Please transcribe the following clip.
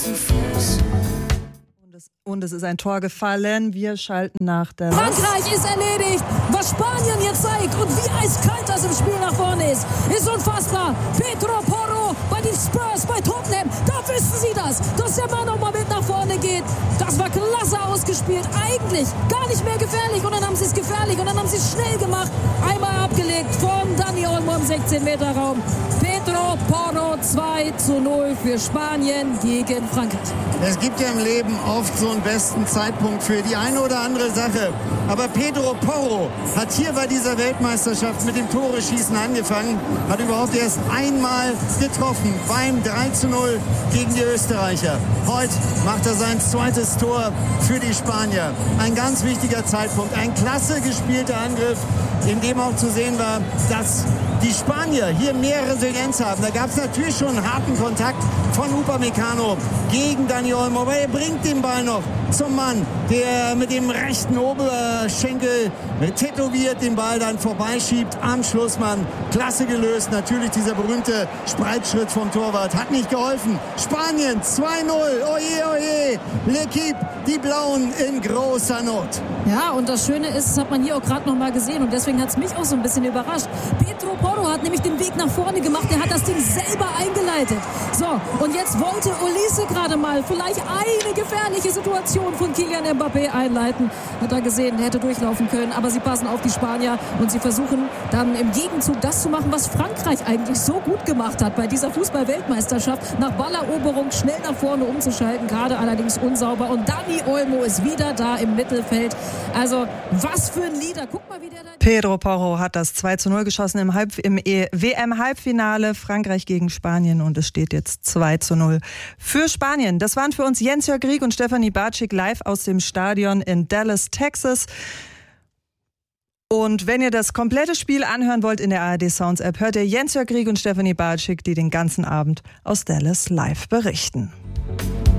Und es ist ein Tor gefallen. Wir schalten nach der... Frankreich ist erledigt. Was Spanien jetzt zeigt und wie eiskalt das im Spiel nach vorne ist unfassbar. Pedro Porro bei den Spurs, bei Tottenham, da wissen sie das, dass der Mann nochmal mit nach vorne geht. Das war klasse ausgespielt. Eigentlich gar nicht mehr gefährlich. Und dann haben sie es gefährlich und dann haben sie es schnell gemacht. Einmal abgelegt von Dani Olmo im 16-Meter-Raum. Pedro Porro 2:0 für Spanien gegen Frankreich. Es gibt ja im Leben oft so einen besten Zeitpunkt für die eine oder andere Sache. Aber Pedro Porro hat hier bei dieser Weltmeisterschaft mit dem Tore-Schießen angefangen, hat überhaupt erst einmal getroffen beim 3:0 gegen die Österreicher. Heute macht er sein zweites Tor für die Spanier. Ein ganz wichtiger Zeitpunkt, ein klasse gespielter Angriff, in dem auch zu sehen war, dass die Spanier hier mehr Resilienz haben. Da gab es natürlich schon einen harten Kontakt von Upamecano gegen Dani Olmo, aber er bringt den Ball noch zum Mann, der mit dem rechten Oberschenkel tätowiert den Ball dann vorbeischiebt am Schlussmann. Klasse gelöst, natürlich dieser berühmte Spreitschritt vom Torwart hat nicht geholfen. Spanien 2:0, oje, oje, L'Équipe, die Blauen in großer Not. Ja, und das Schöne ist, das hat man hier auch gerade noch mal gesehen und deswegen hat es mich auch so ein bisschen überrascht. Pedro Porro hat nämlich den Weg nach vorne gemacht, er hat das Ding selber eingeleitet. So, und jetzt wollte Olise gerade mal vielleicht eine gefährliche Situation von Kylian Mbappé einleiten. Hat er gesehen, der hätte durchlaufen können, aber sie passen auf die Spanier und sie versuchen dann im Gegenzug das zu machen, was Frankreich eigentlich so gut gemacht hat bei dieser Fußball-Weltmeisterschaft. Nach Balleroberung schnell nach vorne umzuschalten, gerade allerdings unsauber. Und Dani Olmo ist wieder da im Mittelfeld. Also, was für ein Leader. Guck mal, wie der da... Pedro Porro hat das 2:0 geschossen im WM-Halbfinale. Frankreich gegen Spanien und es steht jetzt 2:0 für Spanien. Das waren für uns Jens-Jörg Rieck und Stefanie Bartschik live aus dem Stadion in Dallas, Texas. Und wenn ihr das komplette Spiel anhören wollt in der ARD Sounds App, hört ihr Jens-Jörg Rieck und Stefanie Bartschik, die den ganzen Abend aus Dallas live berichten.